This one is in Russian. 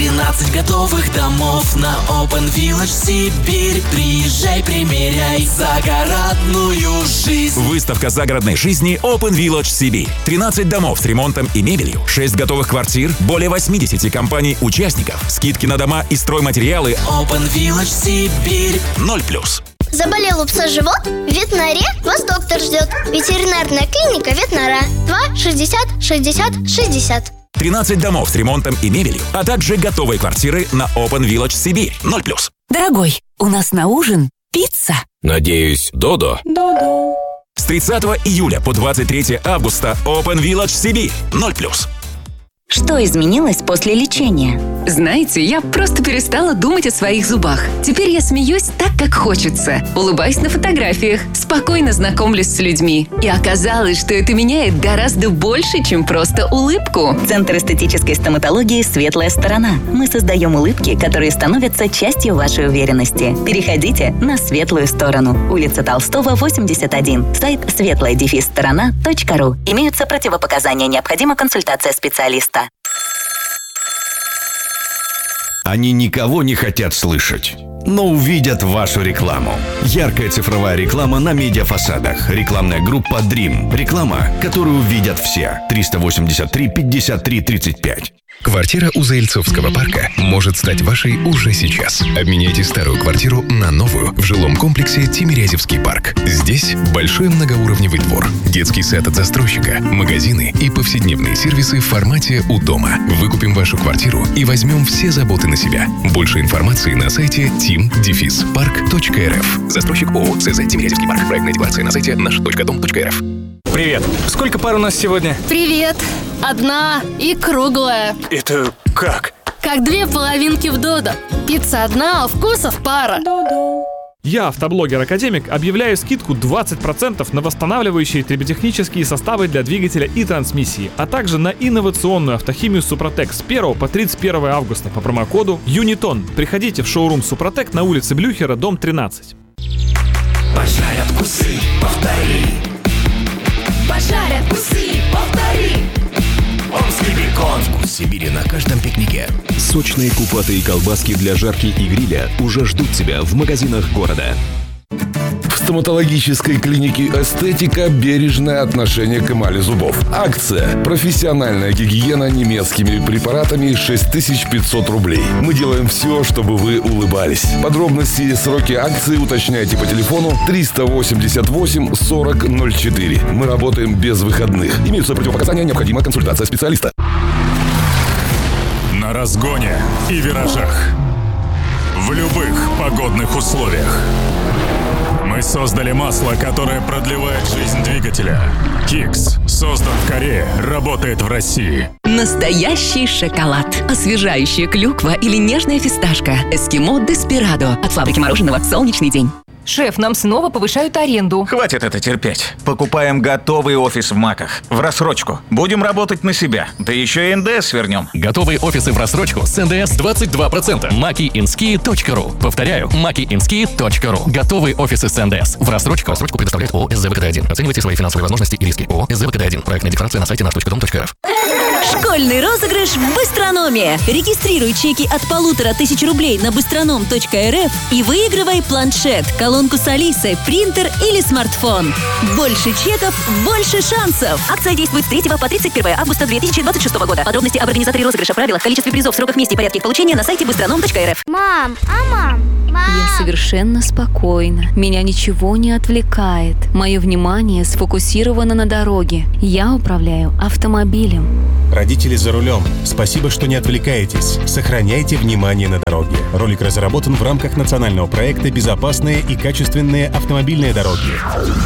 13 готовых домов на Open Village Сибирь. Приезжай, примеряй загородную жизнь. Выставка загородной жизни Open Village Сибирь. 13 домов с ремонтом и мебелью, 6 готовых квартир, более 80 компаний-участников, скидки на дома и стройматериалы. Open Village Сибирь. 0+. Заболел у пса живот? В ветнаре вас доктор ждет. Ветеринарная клиника Ветнара. 2 60 60 60. 13 домов с ремонтом и мебелью, а также готовые квартиры на Open Village Сибирь. 0+. Дорогой, у нас на ужин пицца. Надеюсь, Додо? Додо. С 30 июля по 23 августа Open Village Сибирь. 0+. Что изменилось после лечения? Знаете, я просто перестала думать о своих зубах. Теперь я смеюсь так, как хочется. Улыбаюсь на фотографиях, спокойно знакомлюсь с людьми. И оказалось, что это меняет гораздо больше, чем просто улыбку. Центр эстетической стоматологии «Светлая сторона». Мы создаем улыбки, которые становятся частью вашей уверенности. Переходите на светлую сторону. Улица Толстого, 81. Сайт светлая-сторона.ру. Имеются противопоказания. Необходима консультация специалиста. Они никого не хотят слышать, но увидят вашу рекламу. Яркая цифровая реклама на медиафасадах. Рекламная группа Dream. Реклама, которую видят все. 383 53 35. Квартира у Заильцовского парка может стать вашей уже сейчас. Обменяйте старую квартиру на новую в жилом комплексе Тимирязевский парк. Здесь большой многоуровневый двор, детский сад от застройщика, магазины и повседневные сервисы в формате «У дома». Выкупим вашу квартиру и возьмем все заботы на себя. Больше информации на сайте tim-park.rf. Застройщик ООО ЦЗ Тимирязевский парк. Проектная декларация на сайте наш.дом.рф. Привет. Сколько пар у нас сегодня? Привет. Одна и круглая. Это как? Как две половинки в Додо. Пицца одна, а вкусов пара. Я, автоблогер-академик, объявляю скидку 20% на восстанавливающие триботехнические составы для двигателя и трансмиссии, а также на инновационную автохимию Супротек с 1 по 31 августа по промокоду ЮНИТОН. Приходите в шоурум Супротек на улице Блюхера, дом 13. Пожарят усы, повтори. Пожарят усы, повтори. Омский бекон. Вкус Сибири на каждом пикнике. Сочные купатые колбаски для жарки и гриля уже ждут тебя в магазинах города. В стоматологической клинике «Эстетика» бережное отношение к эмали зубов. Акция. Профессиональная гигиена немецкими препаратами 6500 рублей. Мы делаем все, чтобы вы улыбались. Подробности и сроки акции уточняйте по телефону 388 40 04. Мы работаем без выходных. Имеются противопоказания, необходима консультация специалиста. На разгоне и виражах. В любых погодных условиях. Мы создали масло, которое продлевает жизнь двигателя. Кикс создан в Корее, работает в России. Настоящий шоколад. Освежающая клюква или нежная фисташка. Эскимо Деспирадо. От фабрики мороженого «Солнечный день». Шеф, нам снова повышают аренду. Хватит это терпеть. Покупаем готовый офис в МАКах. В рассрочку. Будем работать на себя. Да еще и НДС вернем. Готовые офисы в рассрочку с НДС 22%. makiinski.ru. Повторяю, makiinski.ru. Готовые офисы с НДС. В рассрочку. Рассрочку предоставляет ООО СЗВКД-1. Оценивайте свои финансовые возможности и риски. ООО СЗВКД-1. Проектная декларация на сайте наш.дом.рф. Школьный розыгрыш в Быстрономе. Регистрируй чеки от 1500 рублей на быстроном.рф и выигрывай планшет, колонку с Алисой, принтер или смартфон. Больше чеков, больше шансов. Акция действует с 3 по 31 августа 2026 года. Подробности об организаторе розыгрыша, правилах, количестве призов, сроках, месте и порядке их получения на сайте быстроном.рф. Мам. Я совершенно спокойна. Меня ничего не отвлекает. Мое внимание сфокусировано на дороге. Я управляю автомобилем. Родители за рулем. Спасибо, что не отвлекаетесь. Сохраняйте внимание на дороге. Ролик разработан в рамках национального проекта «Безопасные и качественные автомобильные дороги».